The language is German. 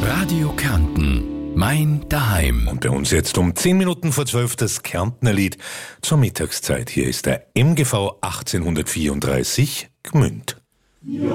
Radio Kärnten. Mein Daheim. Und bei uns jetzt um 10 Minuten vor 12 das Kärntner Lied zur Mittagszeit. Hier ist der MGV 1834 Gmünd. Ja.